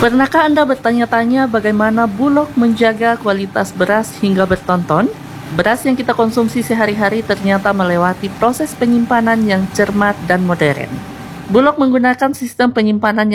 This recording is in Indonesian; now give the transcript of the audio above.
Pernahkah Anda bertanya-tanya bagaimana Bulog menjaga kualitas beras hingga bertonton? Beras yang kita konsumsi sehari-hari ternyata melewati proses penyimpanan yang cermat dan modern. Bulog menggunakan sistem penyimpanan